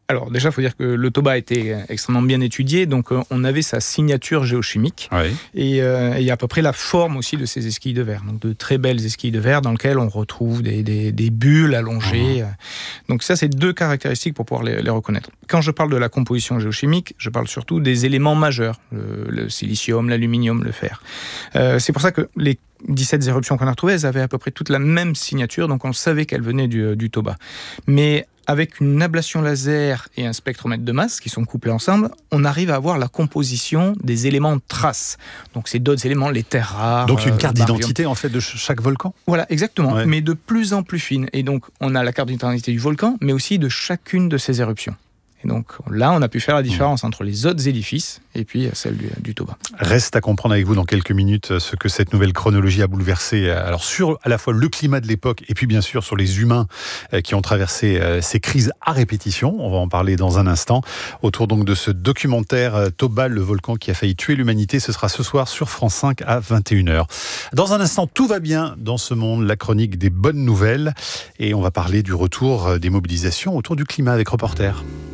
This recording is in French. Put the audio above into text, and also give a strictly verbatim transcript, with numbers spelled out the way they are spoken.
Alors déjà, il faut dire que le Toba a été extrêmement bien étudié, donc euh, on avait sa signature géochimique Oui. et, euh, et à peu près la forme aussi de ces esquilles de verre. Donc de très belles esquilles de verre dans lesquelles on retrouve des, des, des bulles allongées. Mmh. Donc ça, c'est deux caractéristiques pour pouvoir les, les reconnaître. Quand je parle de la composition géochimique, je parle surtout des éléments majeurs, le, le silicium, l'aluminium, le fer. Euh, c'est pour ça que les dix-sept éruptions qu'on a retrouvées, elles avaient à peu près toute la même signature, donc on savait qu'elles venaient du, du Toba. Mais avec une ablation laser et un spectromètre de masse qui sont couplés ensemble, on arrive à avoir la composition des éléments de trace. Donc c'est d'autres éléments, les terres rares. Donc une carte euh, d'identité en fait de chaque volcan. Voilà, exactement, ouais. mais de plus en plus fine. Et donc on a la carte d'identité du volcan, mais aussi de chacune de ces éruptions. Et donc là, on a pu faire la différence entre les autres édifices et puis celle du, du Toba. Reste à comprendre avec vous dans quelques minutes ce que cette nouvelle chronologie a bouleversé, alors sur à la fois le climat de l'époque et puis bien sûr sur les humains qui ont traversé ces crises à répétition. On va en parler dans un instant. Autour donc de ce documentaire Toba, le volcan qui a failli tuer l'humanité. Ce sera ce soir sur France cinq à vingt et une heures. Dans un instant, tout va bien dans ce monde, la chronique des bonnes nouvelles. Et on va parler du retour des mobilisations autour du climat avec Reporter.